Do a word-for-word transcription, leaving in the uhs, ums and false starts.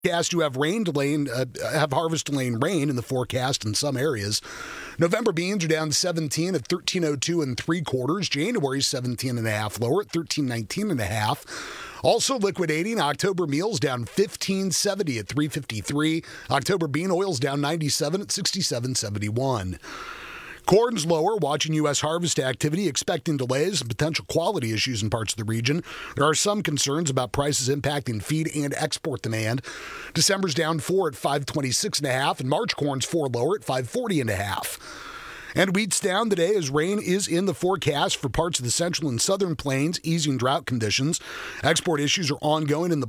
Forecast, you have rain delaying, uh, have harvest delaying rain in the forecast in some areas. November beans are down seventeen at thirteen oh two and three quarters. January seventeen and a half lower at thirteen nineteen and a half. Also liquidating, October meals down fifteen seventy at three fifty-three. October bean oils down ninety-seven at sixty-seven seventy-one. Corn's lower, watching U S harvest activity, expecting delays and potential quality issues in parts of the region. There are some concerns about prices impacting feed and export demand. December's down four at five twenty-six and a half, and March corn's four lower at five forty and a half. And wheat's down today as rain is in the forecast for parts of the central and southern plains, easing drought conditions. Export issues are ongoing in the